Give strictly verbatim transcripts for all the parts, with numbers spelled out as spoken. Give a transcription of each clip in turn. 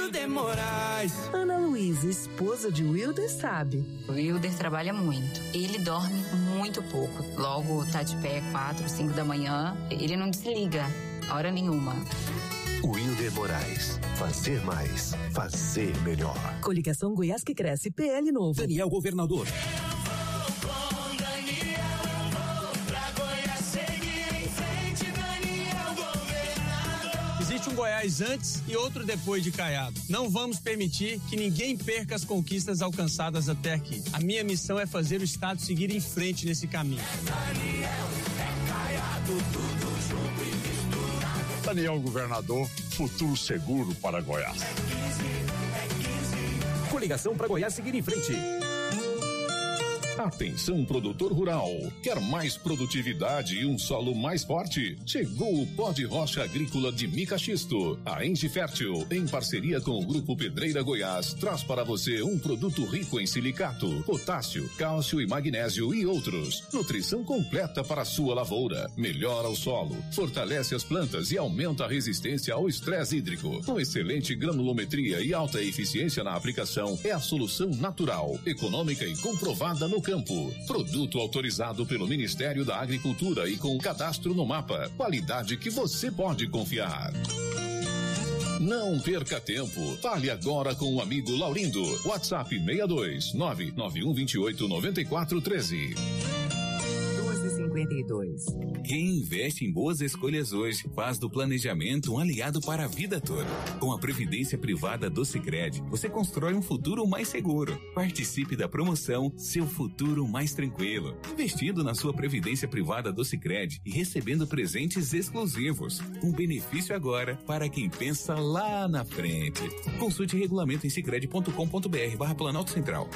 Wilder Moraes. Ana Luísa, esposa de Wilder, sabe. O Wilder trabalha muito. Ele dorme muito pouco. Logo tá de pé quatro, cinco da manhã. Ele não desliga, hora nenhuma. Wilder Moraes. Fazer mais. Fazer melhor. Coligação Goiás que Cresce. P L novo. Daniel Governador. Existe um Goiás antes e outro depois de Caiado. Não vamos permitir que ninguém perca as conquistas alcançadas até aqui. A minha missão é fazer o Estado seguir em frente nesse caminho. É Daniel, é Caiado, tudo junto e misturado. Daniel Governador, futuro seguro para Goiás. É quinze, é quinze. Coligação para Goiás seguir em frente. Atenção, produtor rural. Quer mais produtividade e um solo mais forte? Chegou o pó de rocha agrícola de mica xisto. A Engie Fértil, em parceria com o Grupo Pedreira Goiás, traz para você um produto rico em silicato, potássio, cálcio e magnésio e outros. Nutrição completa para a sua lavoura. Melhora o solo, fortalece as plantas e aumenta a resistência ao estresse hídrico. Com excelente granulometria e alta eficiência na aplicação, é a solução natural, econômica e comprovada no campo. Produto autorizado pelo Ministério da Agricultura e com o cadastro no mapa. Qualidade que você pode confiar. Não perca tempo. Fale agora com o amigo Laurindo. WhatsApp seis dois nove nove um dois oito nove quatro um três. doze e cinquenta e dois. Quem investe em boas escolhas hoje faz do planejamento um aliado para a vida toda. Com a Previdência Privada do Sicredi, você constrói um futuro mais seguro. Participe da promoção Seu Futuro Mais Tranquilo. Investindo na sua Previdência Privada do Sicredi e recebendo presentes exclusivos. Um benefício agora para quem pensa lá na frente. Consulte regulamento em sicredi ponto com ponto br barra Planalto Central.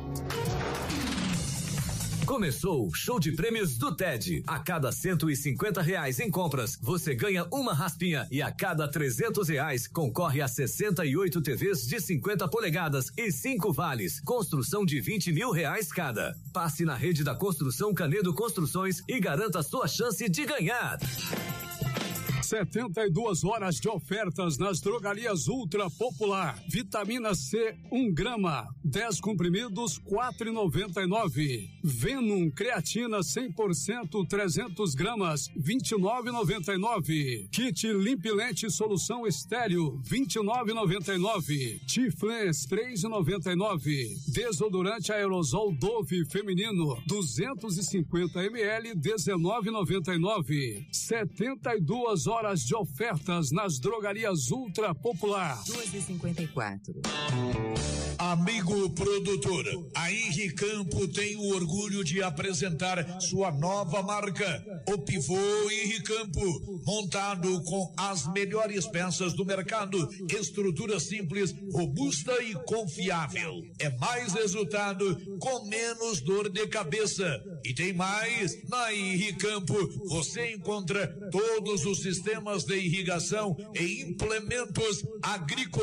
Começou o show de prêmios do T E D. A cada cento e cinquenta reais em compras, você ganha uma raspinha e a cada trezentos reais concorre a sessenta e oito T Vs de cinquenta polegadas e cinco vales. Construção de vinte mil reais cada. Passe na rede da Construção Canedo Construções e garanta a sua chance de ganhar. setenta e duas horas de ofertas nas drogarias Ultra Popular. Vitamina C, um grama, dez comprimidos, quatro e noventa e nove. Venom creatina cem por cento, trezentos gramas, vinte e nove e noventa e nove. Kit Limpilente Solução Estéreo, vinte e nove e noventa e nove. Tiflens, três e noventa e nove. Desodorante aerosol Dove feminino, duzentos e cinquenta mililitros, dezenove e noventa e nove. setenta e duas horas de ofertas nas drogarias Ultra Popular. doze e cinquenta e quatro. Amigo produtor, a Henri Campo tem o orgulho de apresentar sua nova marca, o Pivô Henri Campo, montado com as melhores peças do mercado, estrutura simples, robusta e confiável. É mais resultado com menos dor de cabeça. E tem mais, na Henri Campo você encontra todos os sistemas de irrigação e implementos agrícolas